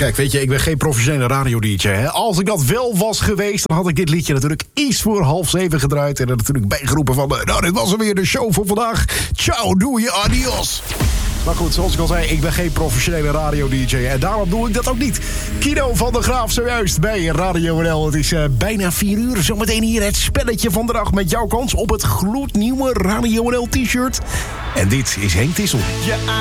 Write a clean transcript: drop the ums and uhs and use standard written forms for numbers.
Kijk, weet je, ik ben geen professionele radio-dj. Hè? Als ik dat wel was geweest, dan had ik dit liedje natuurlijk iets voor 6:30 gedraaid. En er natuurlijk bijgeroepen van, nou, dit was alweer de show voor vandaag. Ciao, doei, adios. Maar goed, zoals ik al zei, ik ben geen professionele radio-dj. En daarom doe ik dat ook niet. Kino van der Graaf zojuist bij Radio NL. Het is bijna 4 uur. Zometeen hier het spelletje van de dag met jouw kans op het gloednieuwe Radio NL t-shirt. En dit is Henk Tissel.